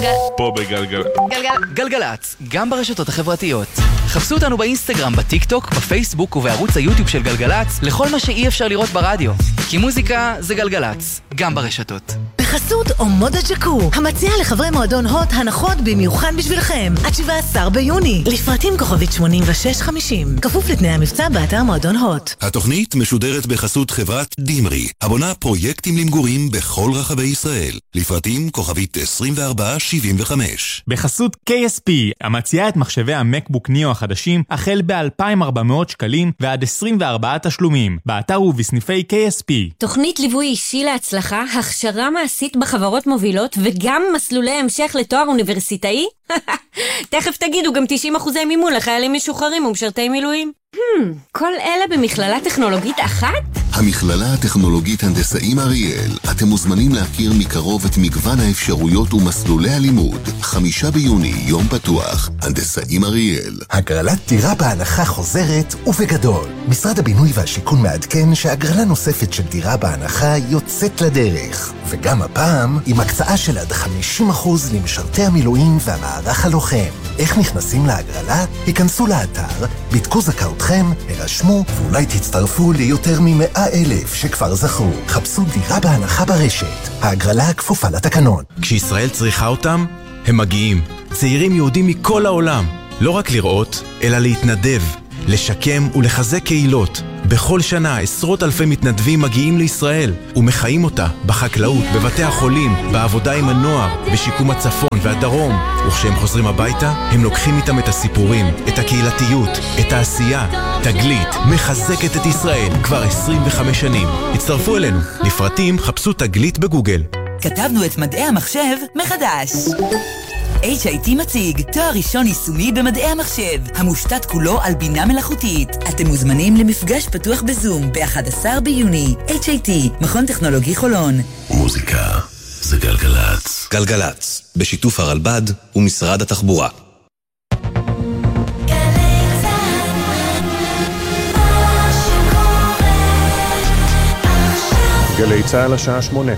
פה בגלגל. גלגלצ, גם ברשתות החברתיות. חפשו אותנו באינסטגרם, בטיק טוק, בפייסבוק ובערוץ היוטיוב של גלגלצ לכל מה שאי אפשר לראות ברדיו. כי מוזיקה זה גלגלצ, גם ברשתות. בחסות אומודה ג'קו, המציעה לחברי מועדון הוט הנחות במיוחד בשבילכם. עד 17 ביוני, לפרטים כוכבית 8650. כפוף לתנאי המבצע באתר מועדון הוט. התוכנית משודרת בחסות חברת דימרי, הבונה פרויקטים למגורים בכל רחבי ישראל. לפרטים כוכבית 2475. בחסות KSP, המציעה את מחשבי המקבוק ניו החדשים, החל ב-2,400 שקלים ועד 24 תשלומים, באתר ובסניפי KSP. תוכנית ליווי אישי להצלחה, הכשרה מעשית בחברות מובילות וגם מסלולי המשך לתואר אוניברסיטאי? תכף תגידו גם 90% מימון לחיילים משוחררים ומשרתי מילואים. כל אלה במכללה טכנולוגית אחת? המכללה הטכנולוגית הנדסאים אריאל. אתם מוזמנים להכיר מקרוב את מגוון האפשרויות ומסלולי הלימוד. 5 ביוני, יום פתוח, הנדסאים אריאל. הגרלת דירה בהנחה חוזרת ובגדול. משרד הבינוי והשיכון מעדכן שהגרלה נוספת של דירה בהנחה יוצאת לדרך. וגם הפעם עם הקצאה של עד 50% למשרתי המילואים והמערך הלוחם. איך נכנסים להגרלה? היכנסו לאתר, בדקו זכאותכם, הרשמו ואולי תצטרפו ליותר מ100,000 שכבר זכו. חפשו דירה בהנחה ברשת. ההגרלה כפופה לתקנון. כשישראל צריכה אותם, הם מגיעים. צעירים יהודים מכל העולם. לא רק לראות, אלא להתנדב, לשקם ולחזק קהילות. בכל שנה עשרות אלפי מתנדבים מגיעים לישראל ומחיים אותה בחקלאות, בבתי החולים, בעבודה עם הנוער, בשיקום הצפון והדרום. וכשהם חוזרים הביתה, הם לוקחים איתם את הסיפורים, את הקהילתיות, את העשייה. תגלית מחזקת את ישראל כבר 25 שנים. הצטרפו אלינו. לפרטים חפשו תגלית בגוגל. כתבנו את מדעי המחשב מחדש. HIT מציג תואר ראשון יישומי במדעי המחשב, המושתת כולו על בינה מלאכותית. אתם מוזמנים למפגש פתוח בזום ב-11 ביוני. HIT, מכון טכנולוגי חולון. מוזיקה זה גלגלצ. גלגלצ, בשיתוף הרלב"ד ומשרד התחבורה. גלי צהל השעה 8.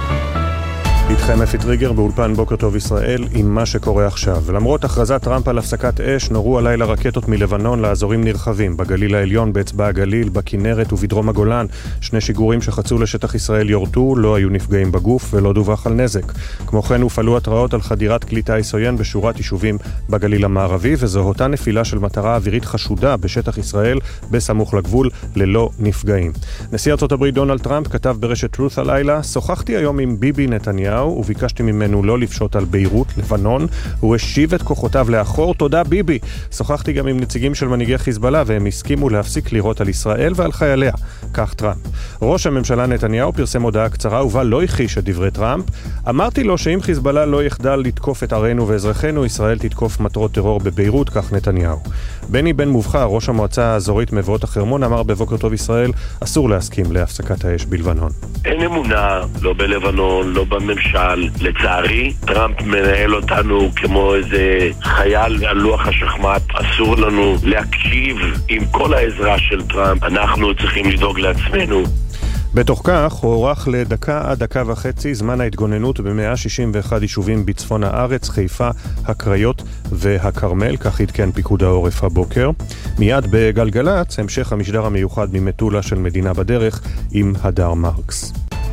איתכם אפי טריגר באולפן בוקר טוב ישראל עם מה שקורה עכשיו. ולמרות הכרזת טראמפ על הפסקת אש, נורו הלילה רקטות מלבנון לאזורים נרחבים, בגליל העליון, באצבע הגליל, בכנרת ובדרום הגולן. 2 שיגורים שחצו לשטח ישראל יורטו, לא היו נפגעים בגוף ולא דווח על נזק. כמו כן הופעלו התראות על חדירת כלי טיס עוין בשורת יישובים בגליל המערבי, וזו אותה נפילה של מטרה אווירית חשודה בשטח ישראל בסמוך לגבול ללא נפגעים. נשיא ארצות הברית דונלד טראמפ כתב ברשת טרוס הלילה: שוחחתי היום עם ביבי נתניהו וביקשתי ממנו לא לפשוט על ביירות, לבנון. הוא השיב את כוחותיו לאחור. תודה ביבי. שוחחתי גם עם נציגים של מנהיגי חיזבאללה והם הסכימו להפסיק לירות על ישראל ועל חייליה. כך טראמפ. ראש הממשלה נתניהו פרסם הודעה קצרה ובה לא הכחיש את דברי טראמפ. אמרתי לו שאם חיזבאללה לא יחדל לתקוף את ערינו ואזרחינו, ישראל תתקוף מטרות טרור בביירות, כך נתניהו. בני בן מובחר, ראש המועצה האזורית מבואות החרמון, אמר בבוקר טוב ישראל: אסור להסכים להפסקת האש בלבנון. אין אמונה, לא בלבנון, לא בממשל. לצערי, טראמפ מנהל אותנו כמו איזה חייל על לוח השחמט. אסור לנו להקשיב עם כל העזרה של טראמפ. אנחנו צריכים לדאוג לעצמנו. בתוך כך הוארך לדקה עד דקה וחצי זמן ההתגוננות ב-161 יישובים בצפון הארץ, חיפה, הקריות והכרמל, כך עדכן פיקוד העורף הבוקר. מיד בגלגלצ, המשך המשדר המיוחד ממטולה של מדינה בדרך עם הדר מרקס.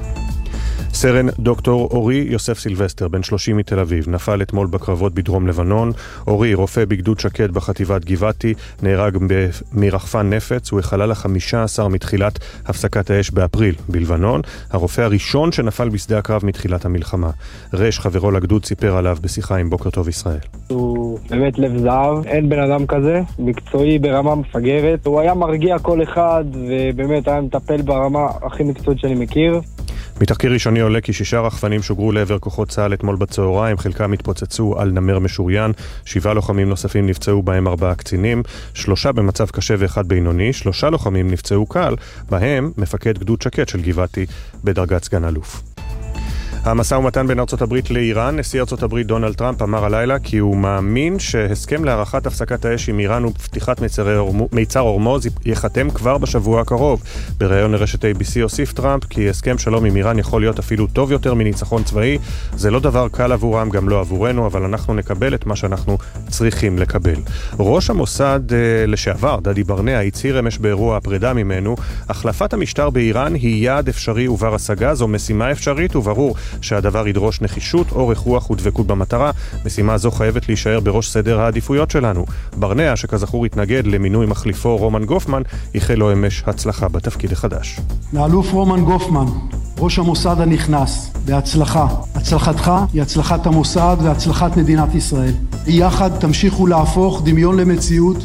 סרן דוקטור אורי יוסף סילבסטר, בן 30 מתל אביב, נפל אתמול בקרבות בדרום לבנון. אורי, רופא בגדוד שקד בחטיבת גבעתי, נהרג מרחפן נפץ. הוא החלל ה-15 מתחילת הפסקת האש באפריל בלבנון. הרופא הראשון שנפל בשדה הקרב מתחילת המלחמה. רש, חברו לגדוד, סיפר עליו בשיחה עם בוקר טוב ישראל. הוא באמת לב זהב, אין בן אדם כזה, מקצועי ברמה מפגרת. הוא היה מרגיע כל אחד ובאמת היה מטפל ברמה הכי מקצועית שאני מכיר. מתחקיר ראשוני עולה כי 6 רחפנים שוגרו לעבר כוחות צה"ל אתמול בצהריים, חלקם התפוצצו על נמר משוריין, 7 לוחמים נוספים נפצעו, בהם 4 קצינים, 3 במצב קשה ו1 בינוני, 3 לוחמים נפצעו קל, בהם מפקד גדוד שקד של גבעתי בדרגת סגן אלוף. המשא ומתן בין ארצות הברית לאיראן, נשיא ארצות הברית דונלד טראמפ אמר הלילה כי הוא מאמין שהסכם להארכת הפסקת האש עם איראן ופתיחת מיצר הורמוז ייחתם כבר בשבוע הקרוב. בראיון לרשת ABC הוסיף טראמפ כי הסכם שלום עם איראן יכול להיות אפילו טוב יותר מניצחון צבאי. זה לא דבר קל עבורם, גם לא עבורנו, אבל אנחנו נקבל את מה שאנחנו צריכים לקבל. ראש המוסד לשעבר, דדי ברנע, הצהיר אמש באירוע הפרידה ממנו, החלפת המשטר באיראן היא יעד אפשרי ובר השגה, זו משימה אפשרית וברור שהדבר ידרוש נחישות, אורך רוח ודבקות במטרה. משימה זו חייבת להישאר בראש סדר העדיפויות שלנו. ברנע, שכזכור התנגד למינוי מחליפו רומן גופמן, איחל לו אמש הצלחה בתפקיד החדש. לאלוף רומן גופמן, ראש המוסד הנכנס, בהצלחה. הצלחתך היא הצלחת המוסד והצלחת מדינת ישראל. יחד תמשיכו להפוך דמיון למציאות.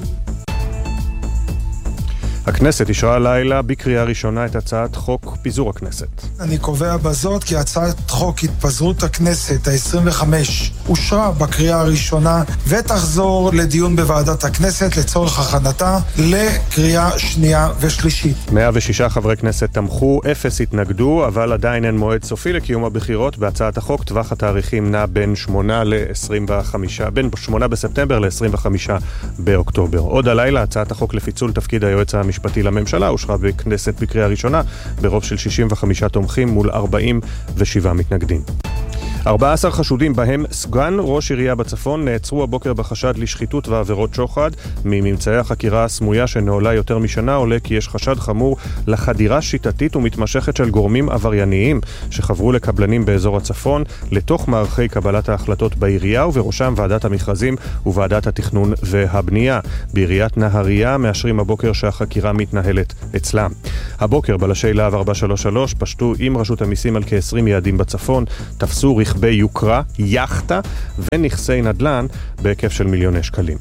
הכנסת אישרה הלילה בקריאה ראשונה את הצעת חוק פיזור הכנסת. אני קובע בזאת כי הצעת חוק התפזרות הכנסת ה-25 אושרה בקריאה הראשונה ותחזור לדיון בוועדת הכנסת לצורך הכנתה לקריאה שנייה ושלישית. 106 חברי כנסת תמכו, 0 התנגדו, אבל עדיין אין מועד סופי לקיום הבחירות. בהצעת החוק טווח התאריכים נע בין 8 בספטמבר ל-25 באוקטובר. עוד הלילה הצעת החוק לפיצול תפקיד היועץ המשפטי לממשלה אושרה בכנסת בקריאה ראשונה ברוב של 65 תומכים מול 47 מתנגדים. 14 חשודים בהם סגן ראש עירייה בצפון נעצרו הבוקר בחשד לשחיתות ועבירות שוחד. מממצאי החקירה הסמויה שנעולה יותר משנה עולה כי יש חשד חמור לחדירה שיטתית ומתמשכת של גורמים עברייניים שחברו לקבלנים באזור הצפון לתוך מערכי קבלת ההחלטות בעירייה, ובראשם ועדת המכרזים וועדת התכנון והבנייה. בעיריית נהריה מאשרים הבוקר שהחקירה מתנהלת אצלם. הבוקר בלשי להב 433 פשטו עם רשות המיסים על כ-20 יעדים בצפון, תפסו רכבי יוקרה, יחטה ונכסי נדל"ן בהיקף של מיליוני שקלים.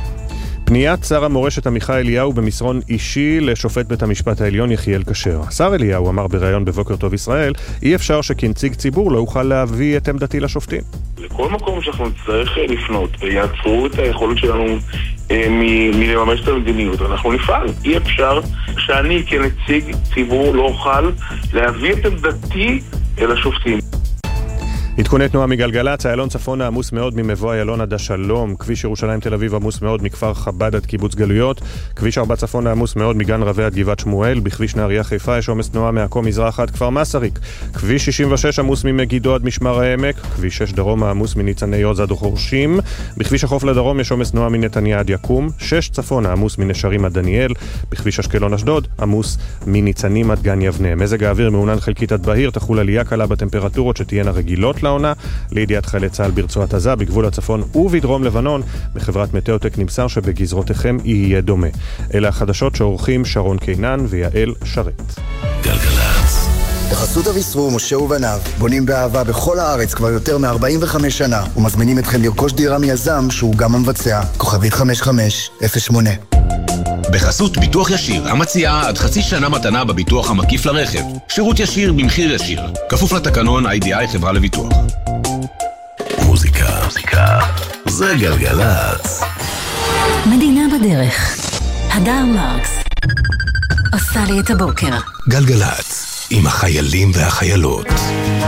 פניית שר המורשת עמיחי אליהו במסרון אישי לשופט בית המשפט העליון יחיאל כשר. השר אליהו אמר בראיון בבוקר טוב ישראל, אי אפשר שכנציג ציבור לא יוכל להביא את עמדתי לשופטים. לכל מקום שאנחנו נצטרך לפנות ויעצרו את היכולת שלנו מלממש את המדיניות, אנחנו נפעל. אי אפשר שאני כנציג ציבור לא אוכל להביא את עמדתי אל השופטים. עדכוני תנועה מגלגלץ, איילון צפון עמוס מאוד ממבוא איילון עד השלום, כביש ירושלים תל אביב עמוס מאוד מכפר חב"ד עד קיבוץ גלויות, כביש 4 צפון עמוס מאוד מגן רווה עד גבעת שמואל, בכביש נהריה חיפה יש עומס תנועה מעכו מזרח עד כפר מסריק, כביש 66 עמוס ממגידו עד משמר העמק, כביש 6 דרום עמוס מניצני עוז עד חורשים, בכביש החוף לדרום יש עומס תנועה מנתניה עד יקום, 6 צפון עמוס מנשרים עד דניאל, בכביש אשקלון אשדוד עמוס מניצנים עד גן יבנה. מזג האוויר מעונן חלקית עד בהיר, תחול עלייה קלה בטמפרטורות שתהיינה רגילות לעונה. לידיעת חיילי צה"ל ברצועת עזה, בגבול הצפון ובדרום לבנון, בחברת מטאוטק נמסר שבגזרותיכם יהיה דומה. אלה החדשות שעורכים שרון קינן ויעל שרת. גלגלצ. בחסות אביסרו, משה ובניו, בונים באהבה בכל הארץ כבר יותר מ-45 שנה, ומזמינים אתכם לרכוש דירה מיזם שהוא גם המבצע. כוכבית 5508. בחסות ביטוח ישיר, המציעה עד חצי שנה מתנה בביטוח המקיף לרכב. שירות ישיר במחיר ישיר. כפוף לתקנון IDI חברה לביטוח. מוזיקה. זה גלגלצ. מדינה בדרך. הדר מרקס. עושה לי את הבוקר. גלגלצ. עם החיילים והחיילות.